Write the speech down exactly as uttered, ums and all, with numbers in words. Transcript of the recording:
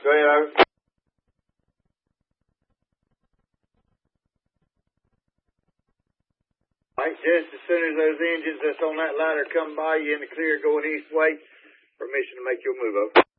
Go ahead, over. All right, just as soon as those engines that's on that ladder come by you in the clear going east way, permission to make your move, over.